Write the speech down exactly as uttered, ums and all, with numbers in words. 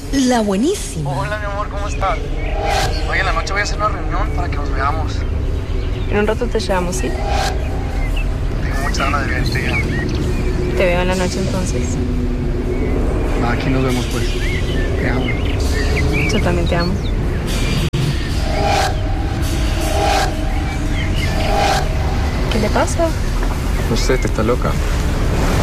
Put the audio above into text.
La buenísima. Hola, mi amor, ¿cómo estás? Hoy en la noche voy a hacer una reunión para que nos veamos. En un rato te llevamos, ¿sí? Tengo mucha ganas de verte ya. Te veo en la noche entonces. Va, aquí nos vemos pues. Te amo. Yo también te amo. ¿Qué le pasa? No sé, te está loca.